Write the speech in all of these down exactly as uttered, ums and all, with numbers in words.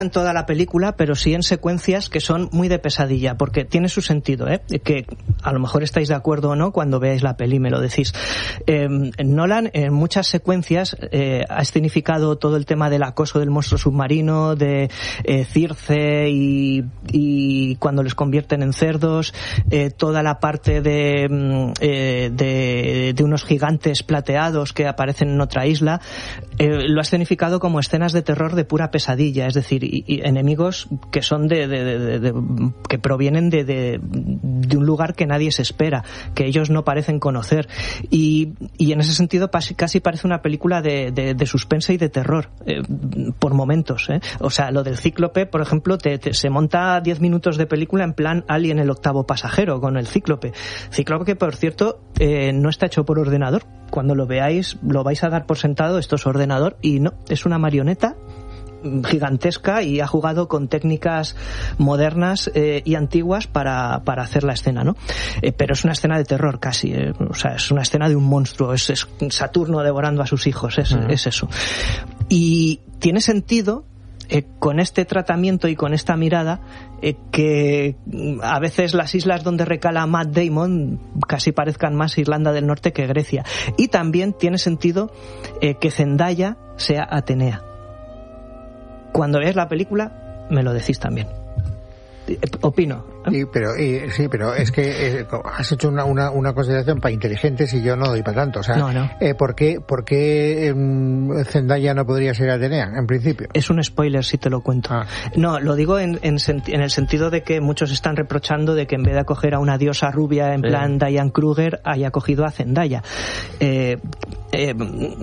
en toda la película, pero sí en secuencias que son muy de pesadilla, porque tiene su sentido, ¿eh? Que a lo mejor estáis de acuerdo o no cuando veáis la peli, me lo decís. Eh, Nolan en muchas secuencias eh, ha escenificado todo el tema del acoso del monstruo submarino, de eh, Circe y, y cuando les convierten en cerdos, eh, toda la parte de, eh, de, de unos gigantes plateados que aparecen en otra isla, eh, lo ha escenificado como escenas de terror de pura pesadilla, es decir, y, y enemigos que son de, de, de, de, de que provienen de, de, de un lugar que nadie se espera, que ellos no parecen conocer, y, y en ese sentido casi parece una película de, de, de suspense y de terror eh, por momentos, ¿eh? O sea, lo del Cíclope, por ejemplo, te, te, se monta diez minutos de película en plan Alien el octavo pasajero con el Cíclope. Cíclope que, por cierto, eh, no está hecho por ordenador. Cuando lo veáis lo vais a dar por sentado, esto es ordenador, y no, es una marioneta gigantesca y ha jugado con técnicas modernas eh, y antiguas para, para hacer la escena, ¿no? Eh, pero es una escena de terror casi, eh, o sea, es una escena de un monstruo, es, es Saturno devorando a sus hijos, es, uh-huh. es eso. Y tiene sentido eh, con este tratamiento y con esta mirada eh, que a veces las islas donde recala Matt Damon casi parezcan más Irlanda del Norte que Grecia. Y también tiene sentido eh, que Zendaya sea Atenea. Cuando veáis la película, me lo decís también. Opino. Sí, pero, y, sí, pero es que eh, has hecho una, una, una consideración para inteligentes y yo no doy para tanto. O sea, no, no. Eh, ¿por qué, por qué eh, Zendaya no podría ser Atenea, en principio? Es un spoiler si te lo cuento. Ah. No, lo digo en, en, en el sentido de que muchos están reprochando de que en vez de acoger a una diosa rubia en sí. plan Diane Kruger, haya acogido a Zendaya. Eh, eh,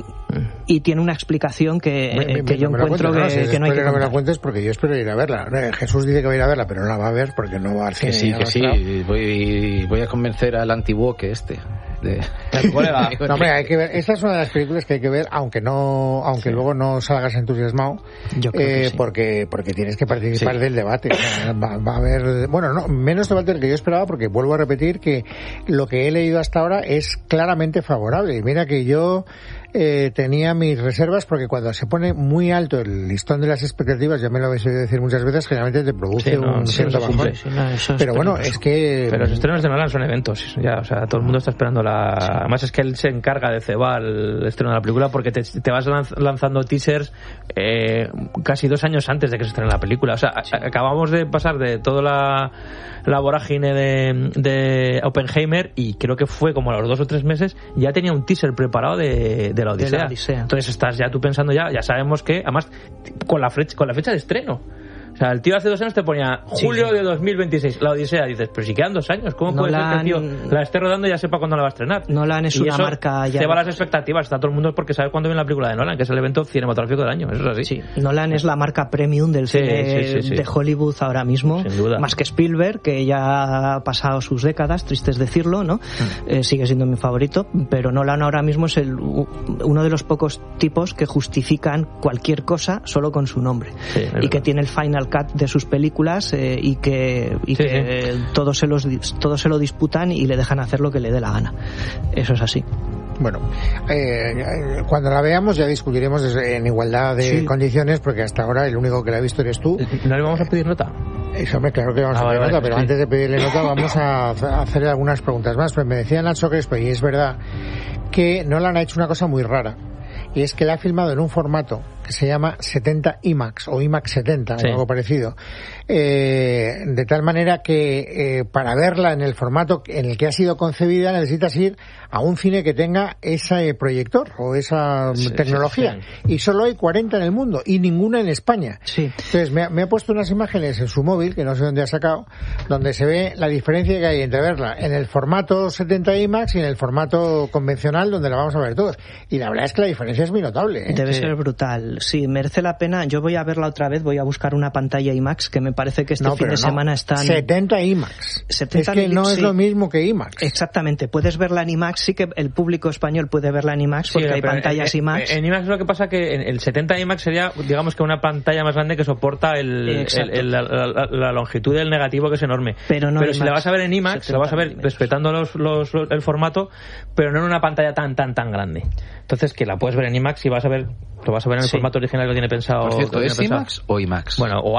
y tiene una explicación que, me, me, que yo no encuentro cuentes, que, no, si que no hay que no me la cuentes porque yo espero ir a verla. Jesús dice que va a ir a verla, pero no la va a ver porque no va al cine. Que sí, que sí. Voy, voy a convencer al antiwoke este. De... no, hombre, hay que ver. Esta es una de las películas que hay que ver, aunque no, aunque sí. luego no salgas entusiasmado, yo creo eh, que sí. porque porque tienes que participar sí. del debate. Va, va a haber, bueno, no, menos debate del que yo esperaba, porque vuelvo a repetir que lo que he leído hasta ahora es claramente favorable. Y mira que yo eh, tenía mis reservas, porque cuando se pone muy alto el listón de las expectativas, ya me lo habéis oído decir muchas veces, generalmente te produce sí, no, un cierto bajón. Sí, no, pero bueno, es que... Pero los estrenos de Nolan son eventos, ya, o sea, todo el mundo está esperando la... Sí. Además es que él se encarga de cebar el estreno de la película, porque te, te vas lanzando teasers eh, casi dos años antes de que se estrene la película. O sea, sí. a, acabamos de pasar de toda la, la vorágine de, de Oppenheimer, y creo que fue como a los dos o tres meses ya tenía un teaser preparado de, de la Odisea. De la Odisea. Entonces estás ya tú pensando ya, ya sabemos que, además, con la fecha, con la fecha de estreno. O sea, el tío hace dos años te ponía julio sí, sí. de dos mil veintiséis, la Odisea. Dices, pero si quedan dos años, ¿cómo puede ser que el tío la esté rodando y ya sepa cuándo la va a estrenar? Nolan es y una eso marca ya. Te va las expectativas, está todo el mundo porque sabe cuándo viene la película de Nolan, que es el evento cinematográfico del año, eso es así. Sí, Nolan es la marca premium del sí, cine sí, sí, sí. de Hollywood ahora mismo. Sin duda. Más que Spielberg, que ya ha pasado sus décadas, triste es decirlo, ¿no? Mm. Eh, sigue siendo mi favorito, pero Nolan ahora mismo es el uno de los pocos tipos que justifican cualquier cosa solo con su nombre. Sí, y que tiene el final cut de sus películas. Eh, y que, y sí, que sí. todos se los todos se lo disputan y le dejan hacer lo que le dé la gana. Eso es así. Bueno, eh, cuando la veamos ya discutiremos en igualdad de sí. condiciones, porque hasta ahora el único que la ha visto eres tú. ¿No le vamos a pedir nota? Eso, hombre, claro que vamos ah, a pedir vale, nota, vale, pero sí. antes de pedirle nota vamos a hacerle algunas preguntas más. Pues me decía Nacho Crespo, y es verdad, que Nolan ha hecho una cosa muy rara, y es que la ha filmado en un formato que se llama setenta IMAX o IMAX setenta sí. o algo parecido, eh, de tal manera que eh, para verla en el formato en el que ha sido concebida necesitas ir a un cine que tenga ese proyector o esa sí, tecnología sí, sí. y solo hay cuarenta en el mundo y ninguna en España. Sí. Entonces me, me ha puesto unas imágenes en su móvil, que no sé dónde ha sacado, donde se ve la diferencia que hay entre verla en el formato setenta IMAX y en el formato convencional, donde la vamos a ver todos, y la verdad es que la diferencia es muy notable, ¿eh? Debe sí. ser brutal. Sí, merece la pena. Yo voy a verla otra vez, voy a buscar una pantalla IMAX, que me parece que este no, fin de no. semana están... setenta IMAX. setenta es que no sí. es lo mismo que IMAX. Exactamente. Puedes verla en IMAX, sí que el público español puede verla en IMAX, porque sí, hay pantallas en, IMAX. En IMAX lo que pasa que en el setenta IMAX sería, digamos, que una pantalla más grande que soporta el, el, el, la, la, la longitud del negativo, que es enorme. Pero, no pero si la vas a ver en IMAX, la vas a ver respetando los, los, los, el formato, pero no en una pantalla tan, tan, tan grande. Entonces, que la puedes ver en IMAX y vas a ver, lo vas a ver en el sí. formato formato original que tiene pensado. Por cierto, ¿es pensado. IMAX o IMAX? Bueno, o